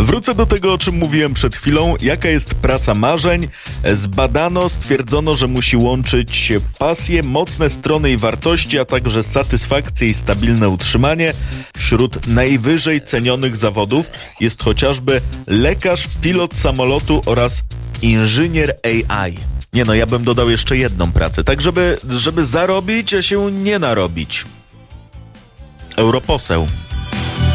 Wrócę do tego, o czym mówiłem przed chwilą. Jaka jest praca marzeń? Zbadano, stwierdzono, że musi łączyć pasję, mocne strony i wartości, a także satysfakcję i stabilne utrzymanie. Wśród najwyżej cenionych zawodów jest chociażby lekarz, pilot samolotu oraz inżynier AI. Nie no, ja bym dodał jeszcze jedną pracę, tak żeby zarobić, a się nie narobić. Europoseł.